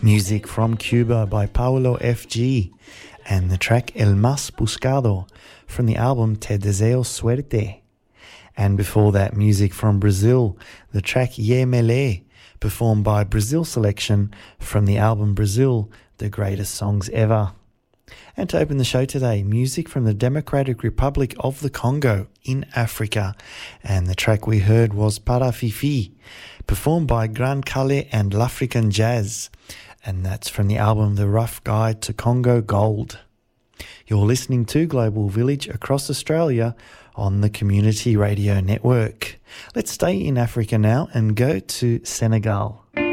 Music from Cuba by Paulo F.G. and the track El Más Buscado from the album Te Deseo Suerte. And before that, music from Brazil, the track Ye Mele, performed by Brazil Selection from the album Brazil, The Greatest Songs Ever. And to open the show today, music from the Democratic Republic of the Congo in Africa. And the track we heard was Para Fifi, performed by Grand Calais and L'African Jazz. And that's from the album The Rough Guide to Congo Gold. You're listening to Global Village across Australia on the Community Radio Network. Let's stay in Africa now and go to Senegal.